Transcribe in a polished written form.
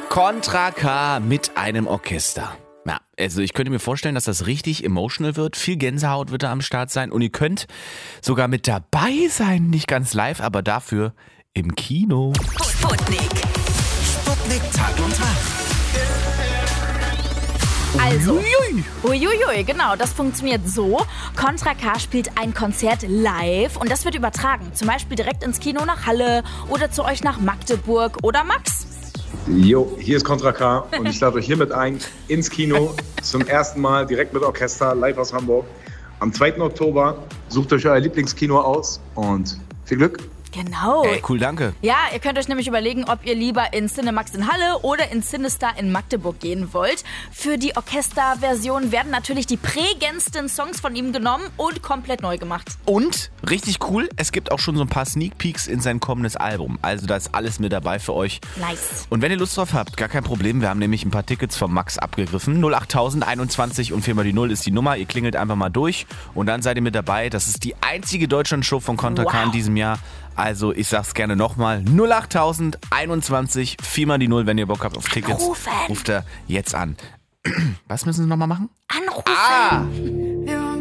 Contra K mit einem Orchester. Ja, also ich könnte mir vorstellen, dass das richtig emotional wird. Viel Gänsehaut wird da am Start sein. Und ihr könnt sogar mit dabei sein. Nicht ganz live, aber dafür im Kino. Sputnik. Sputnik Tag und Tag. Also, uiuiui, genau, das funktioniert so. Contra K spielt ein Konzert live und das wird übertragen. Zum Beispiel direkt ins Kino nach Halle oder zu euch nach Magdeburg. Oder Max? Jo, hier ist Contra K und ich lade euch hiermit ein ins Kino zum ersten Mal direkt mit Orchester live aus Hamburg. Am 2. Oktober sucht euch euer Lieblingskino aus und viel Glück. Genau. Ey, cool, danke. Ja, ihr könnt euch nämlich überlegen, ob ihr lieber in Cinemax in Halle oder in Cinestar in Magdeburg gehen wollt. Für die Orchesterversion werden natürlich die prägendsten Songs von ihm genommen und komplett neu gemacht. Und, richtig cool, es gibt auch schon so ein paar Sneak Peeks in sein kommendes Album. Also da ist alles mit dabei für euch. Nice. Und wenn ihr Lust drauf habt, gar kein Problem. Wir haben nämlich ein paar Tickets vom Max abgegriffen. 08021 und 4 mal die 0 ist die Nummer. Ihr klingelt einfach mal durch und dann seid ihr mit dabei. Das ist die einzige Deutschlandshow von Contra K in diesem Jahr. Also ich sag's gerne nochmal, 08021 4 mal die 0, wenn ihr Bock habt auf Tickets. Anrufen. Ruft er jetzt an. Was müssen Sie nochmal machen? Anrufen.